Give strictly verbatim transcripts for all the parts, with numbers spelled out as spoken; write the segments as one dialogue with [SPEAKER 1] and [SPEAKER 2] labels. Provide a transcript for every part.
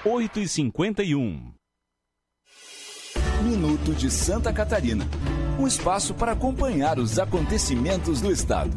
[SPEAKER 1] oito e cinquenta e um.
[SPEAKER 2] Minuto de Santa Catarina. Um espaço para acompanhar os acontecimentos do estado.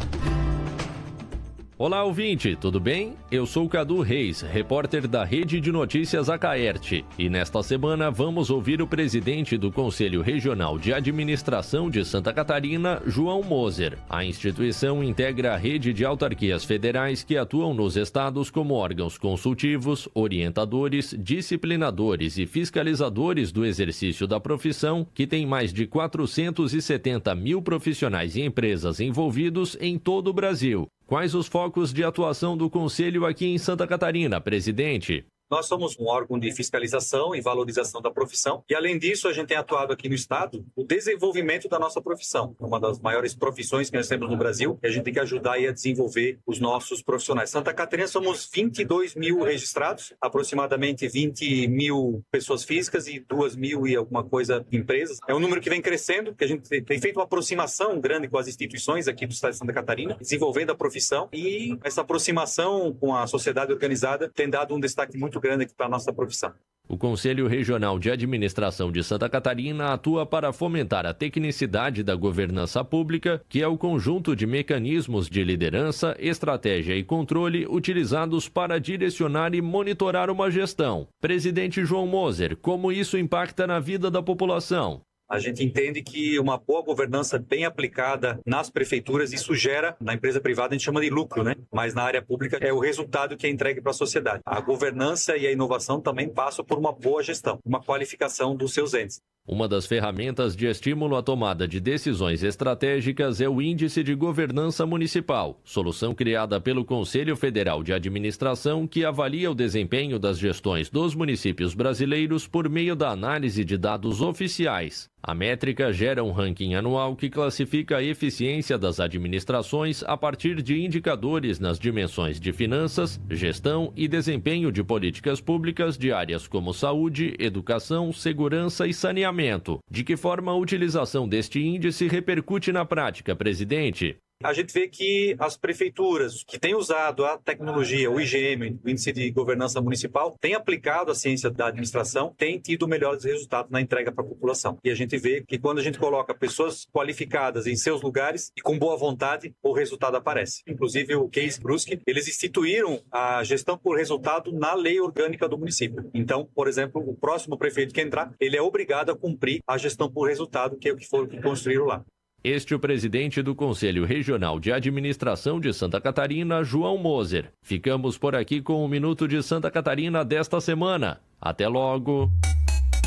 [SPEAKER 3] Olá, ouvinte, tudo bem? Eu sou Cadu Reis, repórter da Rede de Notícias Acaerte, e nesta semana vamos ouvir o presidente do Conselho Regional de Administração de Santa Catarina, João Moser. A instituição integra a rede de autarquias federais que atuam nos estados como órgãos consultivos, orientadores, disciplinadores e fiscalizadores do exercício da profissão, que tem mais de quatrocentos e setenta mil profissionais e empresas envolvidos em todo o Brasil. Quais os focos de atuação do Conselho aqui em Santa Catarina, presidente?
[SPEAKER 4] Nós somos um órgão de fiscalização e valorização da profissão e, além disso, a gente tem atuado aqui no Estado o desenvolvimento da nossa profissão. É uma das maiores profissões que nós temos no Brasil e a gente tem que ajudar aí a desenvolver os nossos profissionais. Santa Catarina somos vinte e dois mil registrados, aproximadamente vinte mil pessoas físicas e duas mil e alguma coisa empresas. É um número que vem crescendo, porque a gente tem feito uma aproximação grande com as instituições aqui do Estado de Santa Catarina, desenvolvendo a profissão, e essa aproximação com a sociedade organizada tem dado um destaque muito grande aqui para a nossa profissão.
[SPEAKER 3] O Conselho Regional de Administração de Santa Catarina atua para fomentar a tecnicidade da governança pública, que é o conjunto de mecanismos de liderança, estratégia e controle utilizados para direcionar e monitorar uma gestão. Presidente João Moser, como isso impacta na vida da população?
[SPEAKER 4] A gente entende que uma boa governança bem aplicada nas prefeituras, isso gera, na empresa privada a gente chama de lucro, né? Mas na área pública é o resultado que é entregue para a sociedade. A governança e a inovação também passam por uma boa gestão, uma qualificação dos seus entes.
[SPEAKER 3] Uma das ferramentas de estímulo à tomada de decisões estratégicas é o Índice de Governança Municipal, solução criada pelo Conselho Federal de Administração que avalia o desempenho das gestões dos municípios brasileiros por meio da análise de dados oficiais. A métrica gera um ranking anual que classifica a eficiência das administrações a partir de indicadores nas dimensões de finanças, gestão e desempenho de políticas públicas de áreas como saúde, educação, segurança e saneamento. De que forma a utilização deste índice repercute na prática, presidente?
[SPEAKER 4] A gente vê que as prefeituras que têm usado a tecnologia, o I G M, o Índice de Governança Municipal, têm aplicado a ciência da administração, têm tido melhores resultados na entrega para a população. E a gente vê que quando a gente coloca pessoas qualificadas em seus lugares e com boa vontade, o resultado aparece. Inclusive o Case Brusque, eles instituíram a gestão por resultado na lei orgânica do município. Então, por exemplo, o próximo prefeito que entrar, ele é obrigado a cumprir a gestão por resultado, que é o que foi construído lá.
[SPEAKER 3] Este é o presidente do Conselho Regional de Administração de Santa Catarina, João Moser. Ficamos por aqui com o Minuto de Santa Catarina desta semana. Até logo!